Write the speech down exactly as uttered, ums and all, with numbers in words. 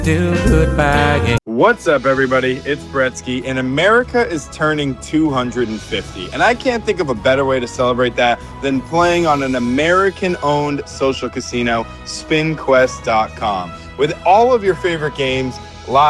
Do good bagging. What's up, everybody? It's Bretsky, and America is turning two hundred fifty. And I can't think of a better way to celebrate that than playing on an American-owned social casino, spin quest dot com. With all of your favorite games,